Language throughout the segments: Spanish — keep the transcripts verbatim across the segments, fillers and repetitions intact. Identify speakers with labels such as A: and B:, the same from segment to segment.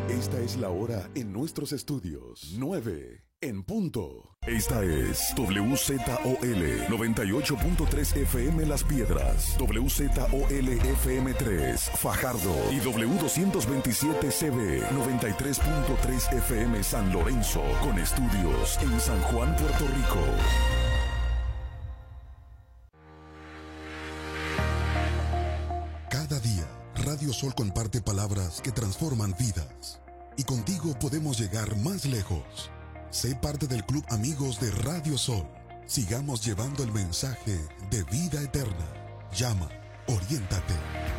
A: Esta es la hora en nuestros estudios. nueve en punto. Esta es W Z O L noventa y ocho punto tres F M Las Piedras, W Z O L F M tres Fajardo y W doscientos veintisiete C B noventa y tres punto tres F M San Lorenzo, con estudios en San Juan, Puerto Rico.
B: Cada día, Radio Sol comparte palabras que transforman vidas. Y contigo podemos llegar más lejos. Sé parte del Club Amigos de Radio Sol. Sigamos llevando el mensaje de vida eterna. Llama, oriéntate.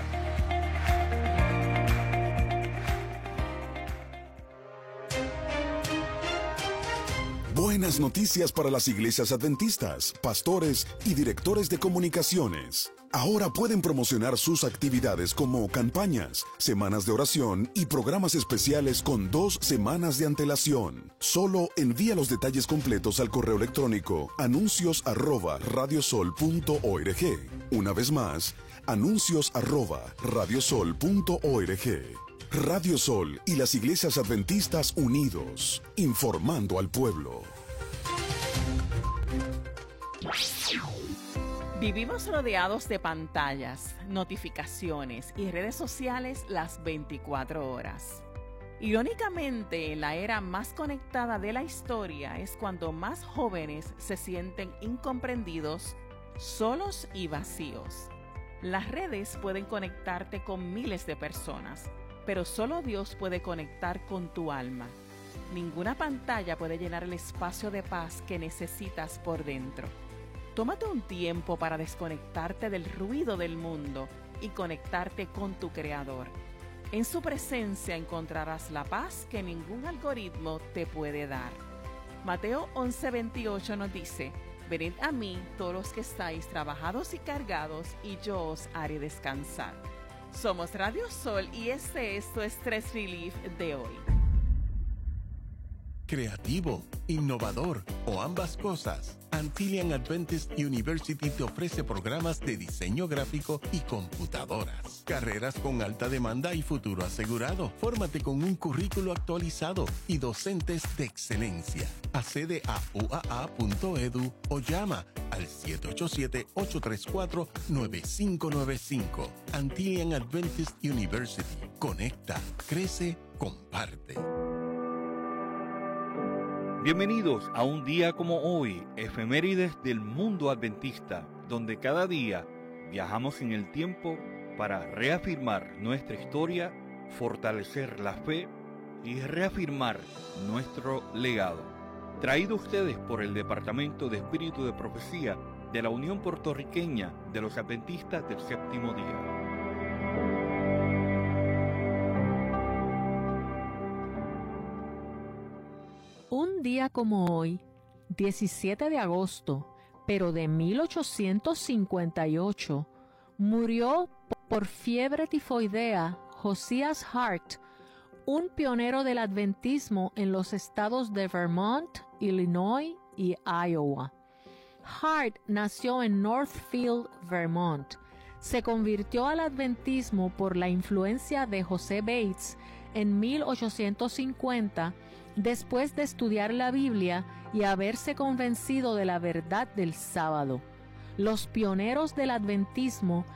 A: Buenas noticias para las iglesias adventistas, pastores y directores de comunicaciones. Ahora pueden promocionar sus actividades como campañas, semanas de oración y programas especiales con dos semanas de antelación. Solo envía los detalles completos al correo electrónico anuncios arroba radiosol punto org. Una vez más, anuncios arroba radiosol punto org. Radio Sol y las iglesias adventistas unidos, informando al pueblo.
C: Vivimos rodeados de pantallas, notificaciones y redes sociales las veinticuatro horas. Irónicamente, la era más conectada de la historia es cuando más jóvenes se sienten incomprendidos, solos y vacíos. Las redes pueden conectarte con miles de personas, pero solo Dios puede conectar con tu alma. Ninguna pantalla puede llenar el espacio de paz que necesitas por dentro. Tómate un tiempo para desconectarte del ruido del mundo y conectarte con tu Creador. En su presencia encontrarás la paz que ningún algoritmo te puede dar. Mateo once veintiocho nos dice: venid a mí todos los que estáis trabajados y cargados, y yo os haré descansar. Somos Radio Sol y este es tu Stress Relief de hoy.
D: Creativo, innovador o ambas cosas. Antillian Adventist University te ofrece programas de diseño gráfico y computadoras. Carreras con alta demanda y futuro asegurado. Fórmate con un currículo actualizado y docentes de excelencia. Accede a u a a punto e d u o llama al siete ocho siete, ocho tres cuatro, nueve cinco nueve cinco. Antillian Adventist University. Conecta, crece, comparte.
E: Bienvenidos a un día como hoy, efemérides del mundo adventista, donde cada día viajamos en el tiempo para reafirmar nuestra historia, fortalecer la fe y reafirmar nuestro legado. Traído a ustedes por el Departamento de Espíritu de Profecía de la Unión Puertorriqueña de los Adventistas del Séptimo Día.
F: Un día como hoy, diecisiete de agosto, pero de mil ochocientos cincuenta y ocho, murió por fiebre tifoidea Josias Hart, un pionero del adventismo en los estados de Vermont, Illinois y Iowa. Hart nació en Northfield, Vermont. Se convirtió al adventismo por la influencia de José Bates en mil ochocientos cincuenta, después de estudiar la Biblia y haberse convencido de la verdad del sábado. Los pioneros del adventismo